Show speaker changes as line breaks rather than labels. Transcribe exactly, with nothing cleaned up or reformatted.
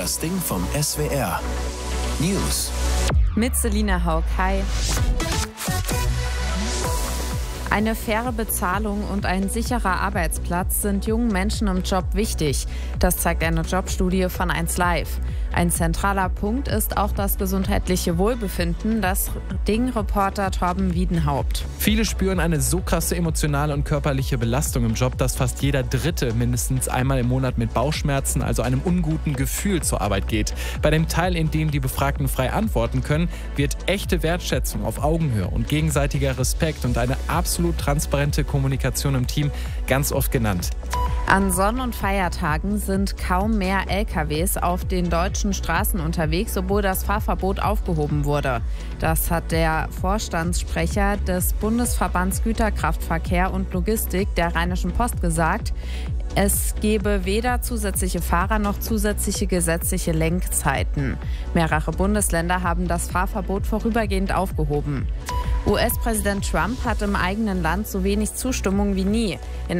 Das Ding vom S W R. News.
Mit Selina Haug. Hi. Eine faire Bezahlung und ein sicherer Arbeitsplatz sind jungen Menschen im Job wichtig. Das zeigt eine Jobstudie von eins Live. Ein zentraler Punkt ist auch das gesundheitliche Wohlbefinden, das Ding-Reporter Torben Wiedenhaupt.
Viele spüren eine so krasse emotionale und körperliche Belastung im Job, dass fast jeder Dritte mindestens einmal im Monat mit Bauchschmerzen, also einem unguten Gefühl, zur Arbeit geht. Bei dem Teil, in dem die Befragten frei antworten können, wird echte Wertschätzung auf Augenhöhe und gegenseitiger Respekt und eine absolut transparente Kommunikation im Team ganz oft genannt.
An Sonn- und Feiertagen sind kaum mehr L K Ws auf den deutschen Straßen unterwegs, obwohl das Fahrverbot aufgehoben wurde. Das hat der Vorstandssprecher des Bundesverbands Güterkraftverkehr und Logistik der Rheinischen Post gesagt. Es gebe weder zusätzliche Fahrer noch zusätzliche gesetzliche Lenkzeiten. Mehrere Bundesländer haben das Fahrverbot vorübergehend aufgehoben. U S-Präsident Trump hat im eigenen Land so wenig Zustimmung wie nie. In